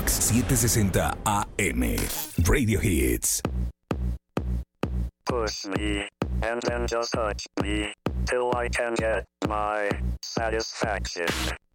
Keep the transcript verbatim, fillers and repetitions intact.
Mix setecientos sesenta A M. Radio Hits. Push me, and then just touch me, till I can get my satisfaction.